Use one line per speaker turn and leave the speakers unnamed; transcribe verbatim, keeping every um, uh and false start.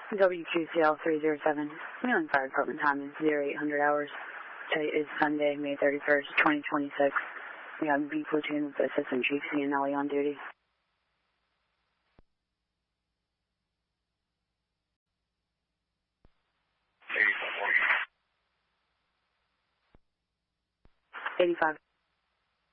W Q C L three zero seven, Wheeling Fire Department time is zero eight hundred hours. Today is Sunday, May thirty-first, twenty twenty-six. We have B Platoon with Assistant Chief Cianelli on duty. eighty-five.